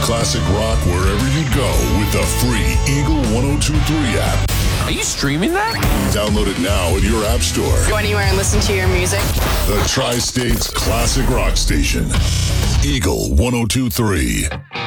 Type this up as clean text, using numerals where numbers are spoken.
classic rock wherever you go with the free Eagle 1023 app. Are you streaming that? Download it now in your app store. Go anywhere and listen to your music. The Tri-State's classic rock station. Eagle 1023.